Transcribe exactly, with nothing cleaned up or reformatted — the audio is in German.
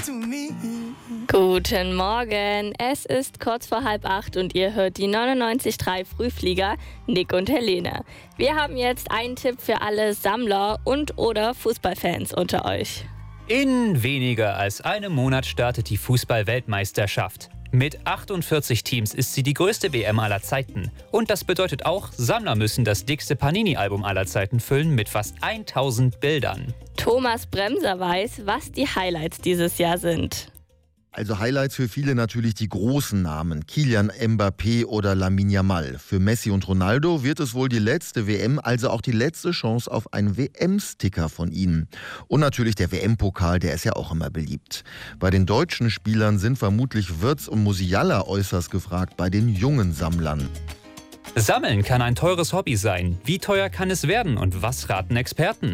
Guten Morgen, es ist kurz vor halb acht und ihr hört die neunundneunzig Komma drei Frühflieger, Nick und Helene. Wir haben jetzt einen Tipp für alle Sammler und oder Fußballfans unter euch. In weniger als einem Monat startet die Fußball-Weltmeisterschaft. Mit achtundvierzig Teams ist sie die größte W M aller Zeiten. Und das bedeutet auch, Sammler müssen das dickste Panini-Album aller Zeiten füllen mit fast tausend Bildern. Thomas Bremser weiß, was die Highlights dieses Jahr sind. Also Highlights für viele natürlich die großen Namen, Kylian Mbappé oder Lamine Yamal. Für Messi und Ronaldo wird es wohl die letzte W M, also auch die letzte Chance auf einen W M-Sticker von ihnen. Und natürlich der W M-Pokal, der ist ja auch immer beliebt. Bei den deutschen Spielern sind vermutlich Wirtz und Musiala äußerst gefragt, bei den jungen Sammlern. Sammeln kann ein teures Hobby sein. Wie teuer kann es werden und was raten Experten?